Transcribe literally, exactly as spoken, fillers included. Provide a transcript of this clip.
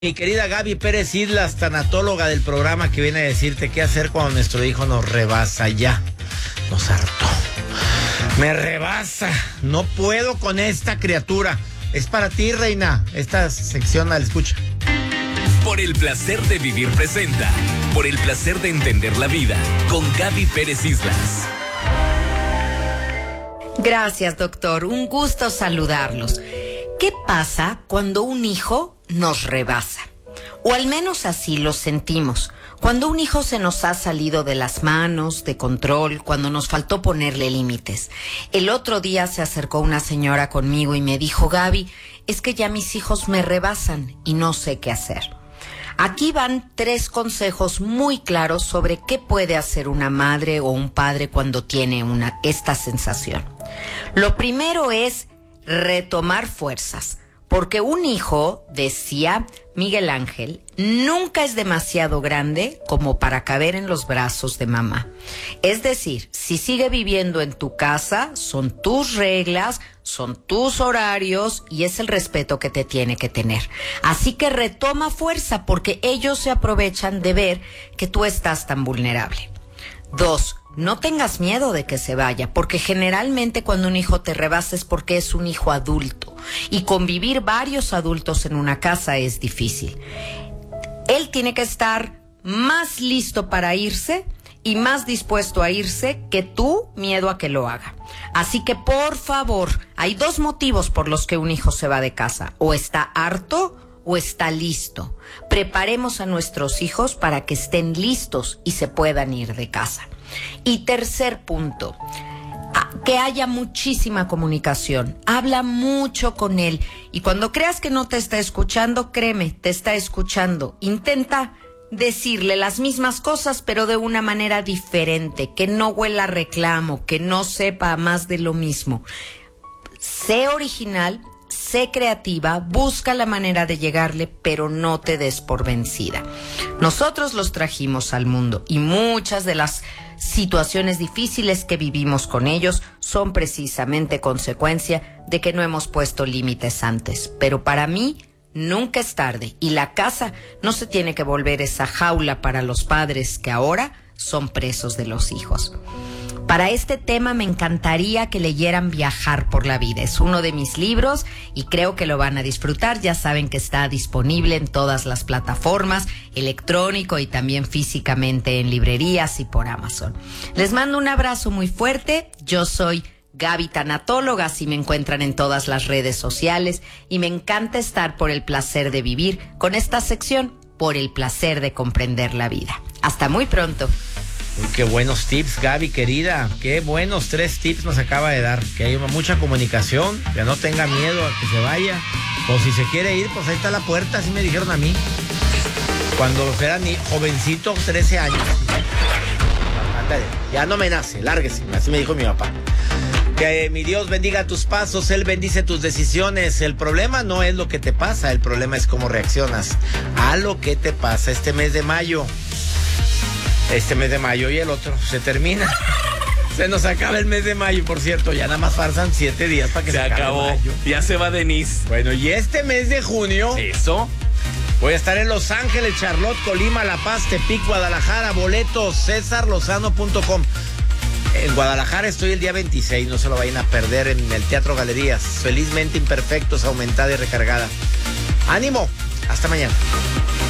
Mi querida Gaby Pérez Islas, tanatóloga del programa, que viene a decirte qué hacer cuando nuestro hijo nos rebasa ya. Nos hartó. Me rebasa. No puedo con esta criatura. Es para ti, reina. Esta sección al escucha. Por el placer de vivir presenta. Por el placer de entender la vida. Con Gaby Pérez Islas. Gracias, doctor. Un gusto saludarlos. ¿Qué pasa cuando un hijo nos rebasa? O al menos así lo sentimos. Cuando un hijo se nos ha salido de las manos, de control, cuando nos faltó ponerle límites. El otro día se acercó una señora conmigo y me dijo: Gaby, es que ya mis hijos me rebasan y no sé qué hacer. Aquí van tres consejos muy claros sobre qué puede hacer una madre o un padre cuando tiene una, esta sensación. Lo primero es retomar fuerzas, porque un hijo, decía Miguel Ángel, nunca es demasiado grande como para caber en los brazos de mamá. Es decir, si sigue viviendo en tu casa, son tus reglas, son tus horarios y es el respeto que te tiene que tener. Así que retoma fuerza, porque ellos se aprovechan de ver que tú estás tan vulnerable. Dos, no tengas miedo de que se vaya, porque generalmente cuando un hijo te rebasa es porque es un hijo adulto y convivir varios adultos en una casa es difícil. Él tiene que estar más listo para irse y más dispuesto a irse que tú, miedo a que lo haga. Así que, por favor, hay dos motivos por los que un hijo se va de casa: o está harto o está listo. Preparemos a nuestros hijos para que estén listos y se puedan ir de casa. Y tercer punto, que haya muchísima comunicación. Habla mucho con él y cuando creas que no te está escuchando, créeme, te está escuchando. Intenta decirle las mismas cosas pero de una manera diferente, que no huela a reclamo, que no sepa más de lo mismo. Sé original, sé creativa, busca la manera de llegarle, pero no te des por vencida. Nosotros los trajimos al mundo y muchas de las situaciones difíciles que vivimos con ellos son precisamente consecuencia de que no hemos puesto límites antes. Pero para mí nunca es tarde y la casa no se tiene que volver esa jaula para los padres que ahora son presos de los hijos. Para este tema me encantaría que leyeran Viajar por la Vida. Es uno de mis libros y creo que lo van a disfrutar. Ya saben que está disponible en todas las plataformas, electrónico y también físicamente en librerías y por Amazon. Les mando un abrazo muy fuerte. Yo soy Gaby Tanatóloga, así me encuentran en todas las redes sociales y me encanta estar por el placer de vivir con esta sección, por el placer de comprender la vida. Hasta muy pronto. Uy, qué buenos tips, Gaby, querida. Qué buenos tres tips nos acaba de dar. Que haya mucha comunicación, que no tenga miedo a que se vaya. O si se quiere ir, pues ahí está la puerta, así me dijeron a mí. Cuando era ni jovencito, trece años. Ándale, ya no me nace, lárguese. Así me dijo mi papá. Que mi Dios bendiga tus pasos, Él bendice tus decisiones. El problema no es lo que te pasa, el problema es cómo reaccionas a lo que te pasa. Este mes de mayo... Este mes de mayo y el otro se termina. Se nos acaba el mes de mayo, por cierto. Ya nada más faltan siete días para que se, se acabe acabó. Mayo. Ya se va Denise. Bueno, y este mes de junio... Eso. Voy a estar en Los Ángeles, Charlotte, Colima, La Paz, Tepic, Guadalajara. Boletos, cesar lozano punto com. En Guadalajara estoy el día veintiséis. No se lo vayan a perder en el Teatro Galerías. Felizmente Imperfectos, aumentada y recargada. ¡Ánimo! Hasta mañana.